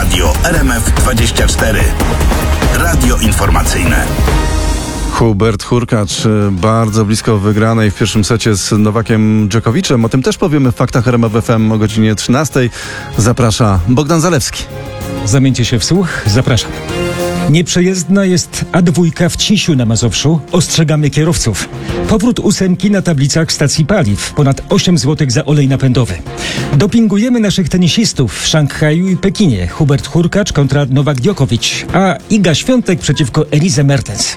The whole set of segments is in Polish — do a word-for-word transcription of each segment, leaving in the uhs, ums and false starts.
Radio R M F dwadzieścia cztery. Radio informacyjne. Hubert Hurkacz bardzo blisko wygranej w pierwszym secie z Nowakiem Dżokowiczem. O tym też powiemy w Faktach R M F F M o godzinie trzynastej. Zaprasza Bogdan Zalewski. Zamieńcie się w słuch. Zapraszam. Nieprzejezdna jest A dwa w Cisiu na Mazowszu. Ostrzegamy kierowców. Powrót ósemki na tablicach stacji paliw. Ponad osiem złotych za olej napędowy. Dopingujemy naszych tenisistów w Szanghaju i Pekinie. Hubert Hurkacz kontra Nowak Djokovic. A Iga Świątek przeciwko Elise Mertens.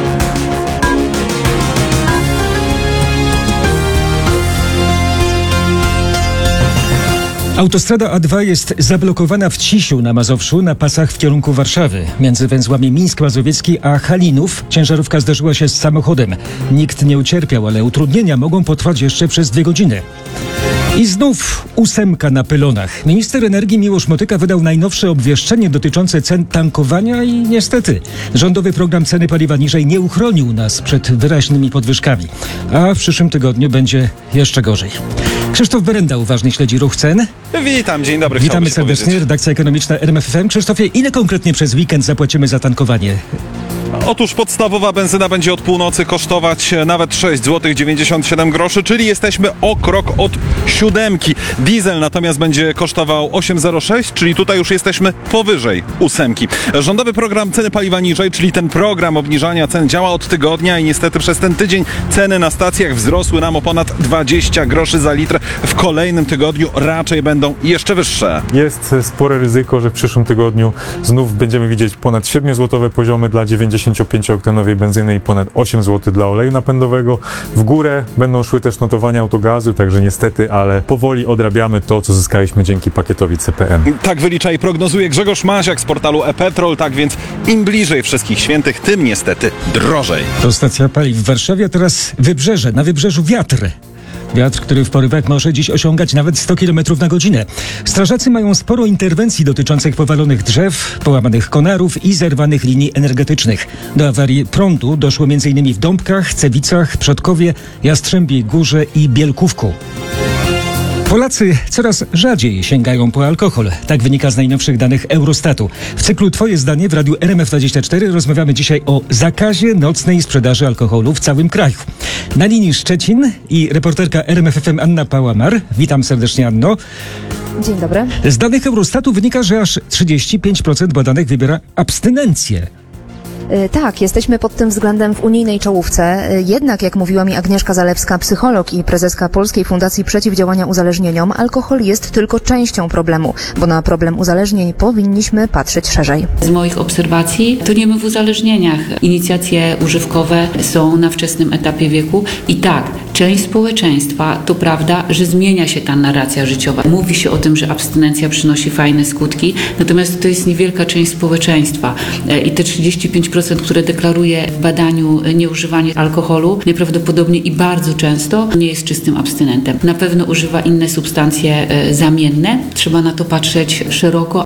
Autostrada A dwa jest zablokowana w Cisiu na Mazowszu na pasach w kierunku Warszawy. Między węzłami Mińsk Mazowiecki a Halinów ciężarówka zderzyła się z samochodem. Nikt nie ucierpiał, ale utrudnienia mogą potrwać jeszcze przez dwie godziny. I znów ósemka na pylonach. Minister energii Miłosz Motyka wydał najnowsze obwieszczenie dotyczące cen tankowania i niestety rządowy program ceny paliwa niżej nie uchronił nas przed wyraźnymi podwyżkami. A w przyszłym tygodniu będzie jeszcze gorzej. Krzysztof Berenda uważnie śledzi ruch cen. Witam, dzień dobry. Witamy serdecznie, powiedzieć. Redakcja ekonomiczna R M F F M. Krzysztofie, ile konkretnie przez weekend zapłacimy za tankowanie? Otóż podstawowa benzyna będzie od północy kosztować nawet sześć złotych dziewięćdziesiąt siedem groszy, czyli jesteśmy o krok od siódemki. Diesel natomiast będzie kosztował osiem zero sześć, czyli tutaj już jesteśmy powyżej ósemki. Rządowy program ceny paliwa niżej, czyli ten program obniżania cen działa od tygodnia i niestety przez ten tydzień ceny na stacjach wzrosły nam o ponad dwadzieścia groszy za litr. W kolejnym tygodniu raczej będą jeszcze wyższe. Jest spore ryzyko, że w przyszłym tygodniu znów będziemy widzieć ponad siedmiozłotowe poziomy dla dziewięćdziesięciopięciooktaноwej benzyny i ponad osiem złotych dla oleju napędowego. W górę będą szły też notowania autogazu, także niestety, ale powoli odrabiamy to, co zyskaliśmy dzięki pakietowi C P N. Tak wylicza i prognozuje Grzegorz Maziak z portalu e-Petrol, tak więc im bliżej Wszystkich Świętych, tym niestety drożej. To stacja paliw w Warszawie, a teraz Wybrzeże. Na Wybrzeżu wiatr. Wiatr, który w porywach może dziś osiągać nawet sto kilometrów na godzinę. Strażacy mają sporo interwencji dotyczących powalonych drzew, połamanych konarów i zerwanych linii energetycznych. Do awarii prądu doszło m.in. w Dąbkach, Cewicach, Przodkowie, Jastrzębiej Górze i Bielkówku. Polacy coraz rzadziej sięgają po alkohol. Tak wynika z najnowszych danych Eurostatu. W cyklu Twoje zdanie w Radiu R M F dwadzieścia cztery rozmawiamy dzisiaj o zakazie nocnej sprzedaży alkoholu w całym kraju. Na linii Szczecin i reporterka R M F F M Anna Pałamar. Witam serdecznie, Anno. Dzień dobry. Z danych Eurostatu wynika, że aż trzydzieści pięć procent badanych wybiera abstynencję. Tak, jesteśmy pod tym względem w unijnej czołówce. Jednak, jak mówiła mi Agnieszka Zalewska, psycholog i prezeska Polskiej Fundacji Przeciwdziałania Uzależnieniom, alkohol jest tylko częścią problemu, bo na problem uzależnień powinniśmy patrzeć szerzej. Z moich obserwacji to nie my w uzależnieniach. Inicjacje używkowe są na wczesnym etapie wieku i tak, część społeczeństwa, to prawda, że zmienia się ta narracja życiowa. Mówi się o tym, że abstynencja przynosi fajne skutki, natomiast to jest niewielka część społeczeństwa i te trzydzieści pięć procent które deklaruje w badaniu nieużywanie alkoholu, najprawdopodobniej i bardzo często nie jest czystym abstynentem. Na pewno używa inne substancje zamienne. Trzeba na to patrzeć szeroko.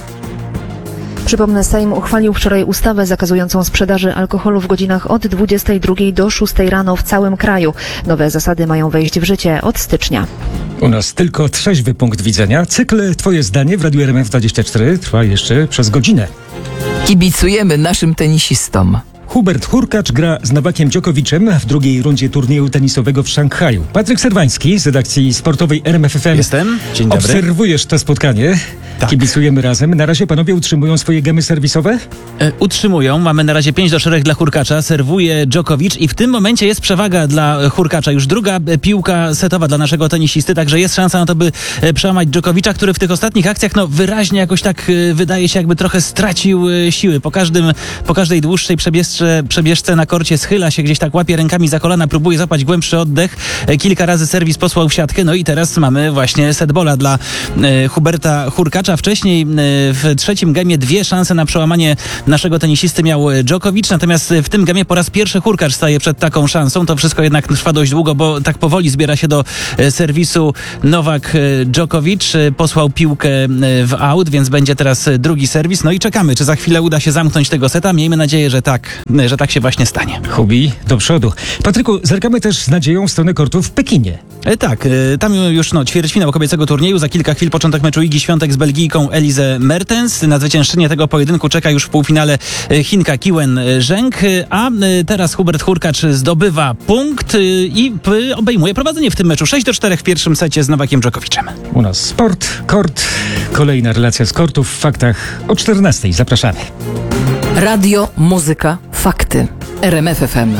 Przypomnę, Sejm uchwalił wczoraj ustawę zakazującą sprzedaży alkoholu w godzinach od dwudziestej drugiej do szóstej rano w całym kraju. Nowe zasady mają wejść w życie od stycznia. U nas tylko trzeźwy punkt widzenia. Cykl Twoje zdanie w Radiu R M F dwadzieścia cztery trwa jeszcze przez godzinę. Kibicujemy naszym tenisistom. Hubert Hurkacz gra z Nowakiem Dżokowiczem w drugiej rundzie turnieju tenisowego w Szanghaju. Patryk Serwański z redakcji sportowej R M F F M. Jestem. Dzień dobry. Obserwujesz to spotkanie. Tak. Kibicujemy razem. Na razie panowie utrzymują swoje gemy serwisowe? E, utrzymują. Mamy na razie pięć do czterech dla Hurkacza. Serwuje Dżokowicz i w tym momencie jest przewaga dla Hurkacza. Już druga piłka setowa dla naszego tenisisty, także jest szansa na to, by przełamać Dżokowicza, który w tych ostatnich akcjach no wyraźnie jakoś tak wydaje się, jakby trochę stracił siły. Po każdym, po każdej dłuższej przebieżce, przebieżce na korcie schyla się gdzieś tak, łapie rękami za kolana, próbuje złapać głębszy oddech. Kilka razy serwis posłał w siatkę. No i teraz mamy właśnie setbola dla e, Huberta Hurkacza. Wcześniej w trzecim gemie dwie szanse na przełamanie naszego tenisisty miał Dżokowicz, natomiast w tym gemie po raz pierwszy Hurkacz staje przed taką szansą. To wszystko jednak trwa dość długo, bo tak powoli zbiera się do serwisu Nowak Dżokowicz. Posłał piłkę w aut, więc będzie teraz drugi serwis. No i czekamy, czy za chwilę uda się zamknąć tego seta. Miejmy nadzieję, że tak. że tak się właśnie stanie. Hubi, do przodu. Patryku, zerkamy też z nadzieją w stronę kortów w Pekinie. E, tak, e, tam już no, ćwierćfinał kobiecego turnieju, za kilka chwil początek meczu Igi Świątek z Belgijką Elizę Mertens. Na zwyciężczynię tego pojedynku czeka już w półfinale e, Chinka Kiwen Zheng, e, a e, teraz Hubert Hurkacz zdobywa punkt e, i p, obejmuje prowadzenie w tym meczu. sześć do czterech w pierwszym secie z Nowakiem Dżokowiczem. U nas sport, kort, kolejna relacja z kortów w faktach o czternastej. Zapraszamy. Radio, muzyka, fakty. R M F F M.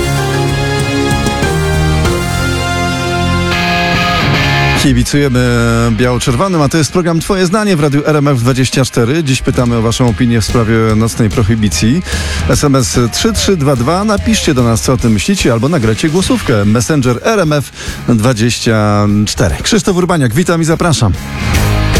Kibicujemy biało-czerwonym, a to jest program Twoje zdanie w Radiu R M F dwadzieścia cztery. Dziś pytamy o Waszą opinię w sprawie nocnej prohibicji. S M S trzy trzy dwa dwa. Napiszcie do nas, co o tym myślicie, albo nagrajcie głosówkę. Messenger R M F dwadzieścia cztery. Krzysztof Urbaniak, witam i zapraszam.